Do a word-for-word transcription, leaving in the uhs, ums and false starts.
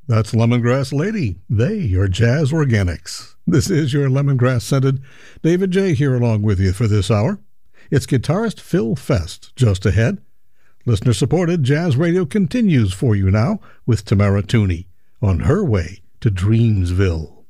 That's Lemongrass Lady. They are Jazz Organics. This is your lemongrass-scented David J. here along with you for this hour. It's guitarist Phil Fest just ahead. Listener-supported Jazz Radio continues for you now with Tamara Tooney on her way to Dreamsville.